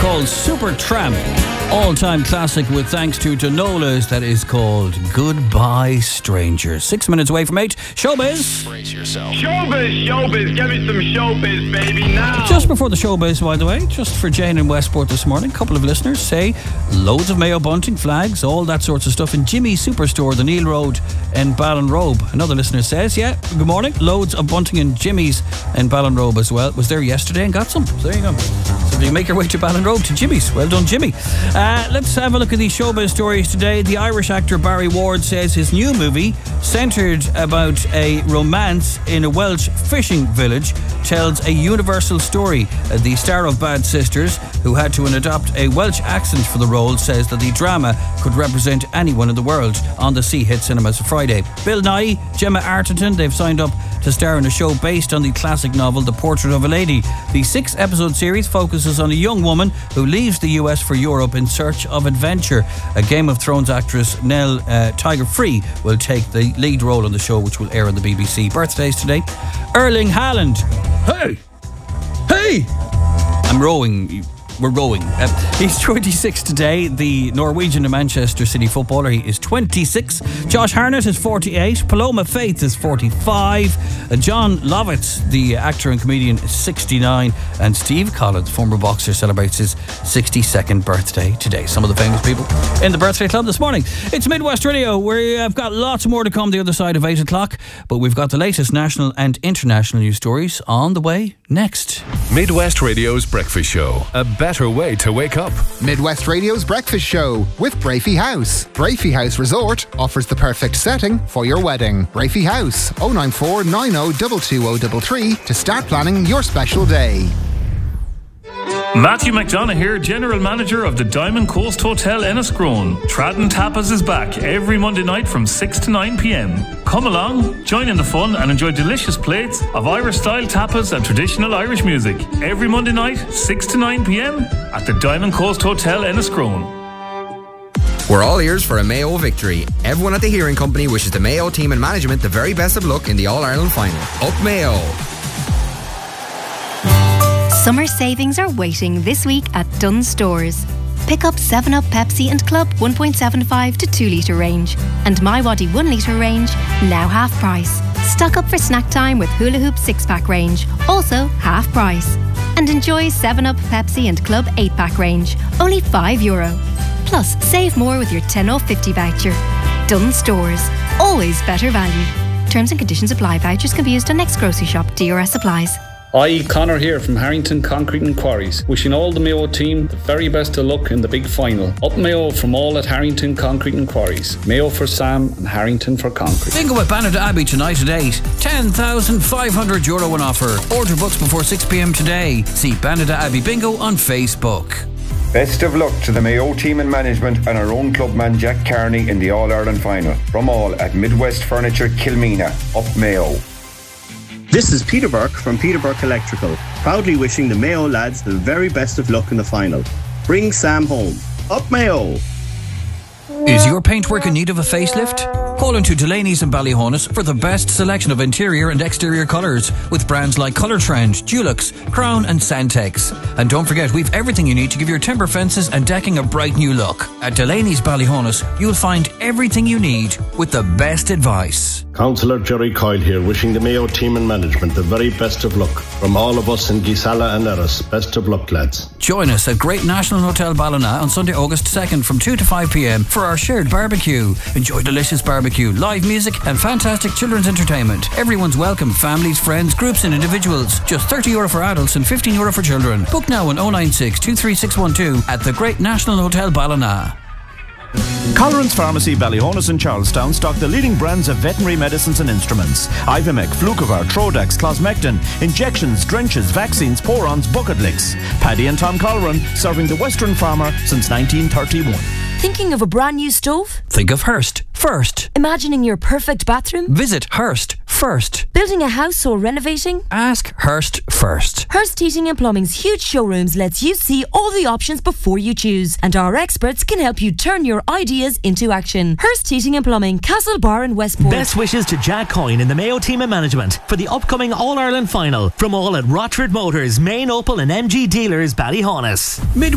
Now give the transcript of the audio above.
called Super Tramp. All-time classic with thanks to Donola's that is called Goodbye Strangers. 6 minutes away from 8. Showbiz. Brace yourself. Showbiz. Give me some showbiz, baby, now. Just before the showbiz, by the way, just for Jane in Westport this morning, a couple of listeners say loads of Mayo bunting, flags, all that sorts of stuff in Jimmy's Superstore, the Neil Road in Ballinrobe. Another listener says, yeah, good morning, loads of bunting in Jimmy's in Ballinrobe as well. Was there yesterday and got some. So there you go. So you make your way to Ballinrobe to Jimmy's. Well done, Jimmy. Let's have a look at these showbiz stories today. The Irish actor Barry Ward says his new movie, centred about a romance in a Welsh fishing village, tells a universal story. The star of Bad Sisters, who had to adopt a Welsh accent for the role, says that the drama could represent anyone in the world. On the Sea hit cinemas Friday. Bill Nighy, Gemma Arterton, they've signed up to star in a show based on the classic novel The Portrait of a Lady. The 6-episode series focuses on a young woman who leaves the US for Europe in search of adventure. A Game of Thrones actress, Nell Tiger Free, will take the lead role on the show, which will air on the BBC. Birthdays today. Erling Haaland. Hey! I'm rowing. We're going. He's 26 today. The Norwegian and Manchester City footballer, he is 26. Josh Harnett is 48. Paloma Faith is 45. John Lovitz, the actor and comedian, is 69. And Steve Collins, former boxer, celebrates his 62nd birthday today. Some of the famous people in the birthday club this morning. It's Midwest Radio. We've got lots more to come the other side of 8 o'clock. But we've got the latest national and international news stories on the way next. Midwest Radio's Breakfast Show. A better way to wake up. Midwest Radio's Breakfast Show with Brafey House. Brafey House Resort offers the perfect setting for your wedding. Brafey House, 094 90 22033 to start planning your special day. Matthew McDonough here, General Manager of the Diamond Coast Hotel Enniscrone. Tradden Tapas is back every Monday night from 6 to 9 p.m. Come along, join in the fun and enjoy delicious plates of Irish-style tapas and traditional Irish music. Every Monday night, 6 to 9 p.m. at the Diamond Coast Hotel Enniscrone. We're all ears for a Mayo victory. Everyone at the Hearing Company wishes the Mayo team and management the very best of luck in the All-Ireland final. Up Mayo! Summer savings are waiting this week at Dunnes Stores. Pick up 7up Pepsi and Club 1.75 to 2 litre range and My Waddy 1 litre range, now half price. Stock up for snack time with Hula Hoop 6-pack range, also half price. And enjoy 7up Pepsi and Club 8-pack range, only €5. Plus, save more with your 10 off 50 voucher. Dunnes Stores, always better value. Terms and conditions apply. Vouchers can be used on next grocery shop. DRS applies. Hi, Connor here from Harrington Concrete and Quarries. Wishing all the Mayo team the very best of luck in the big final. Up Mayo from all at Harrington Concrete and Quarries. Mayo for Sam and Harrington for Concrete. Bingo at Banada Abbey tonight at 8. €10,500 on offer. Order books before 6 p.m. today. See Banada Abbey Bingo on Facebook. Best of luck to the Mayo team and management and our own clubman Jack Carney in the All-Ireland final. From all at Midwest Furniture Kilmena. Up Mayo. This is Peter Burke from Peter Burke Electrical, proudly wishing the Mayo lads the very best of luck in the final. Bring Sam home. Up Mayo! Is your paintwork in need of a facelift? Call into Delaney's in Ballyhonus for the best selection of interior and exterior colours with brands like Colour Trend, Dulux, Crown and Santex. And don't forget, we've everything you need to give your timber fences and decking a bright new look. At Delaney's Ballyhonus, you'll find everything you need with the best advice. Councillor Jerry Coyle here, wishing the Mayo team and management the very best of luck. From all of us in Gisala and Erris, best of luck, lads. Join us at Great National Hotel Ballina on Sunday, August 2nd from 2 to 5 p.m. for our shared barbecue. Enjoy delicious barbecue, live music and fantastic children's entertainment. Everyone's welcome, families, friends, groups and individuals. Just €30 for adults and €15 for children. Book now on 096 23612 at the Great National Hotel Ballina. Colleran's Pharmacy, Ballyhonus and Charlestown stock the leading brands of veterinary medicines and instruments. Ivimec, Flucovar, Trodax, Closmectin, injections, drenches, vaccines, porons, bucket licks. Paddy and Tom Colleran, serving the Western farmer since 1931. Thinking of a brand new stove? Think of Hearst first. Imagining your perfect bathroom? Visit Hearst first. Building a house or renovating? Ask Hearst first. Hearst Heating and Plumbing's huge showrooms lets you see all the options before you choose, and our experts can help you turn your ideas into action. Hearst Heating and Plumbing, Castlebar and Westport. Best wishes to Jack Coyne and the Mayo team and management for the upcoming All-Ireland final from all at Rochford Motors, Main Opel and MG dealers, Ballyhonus.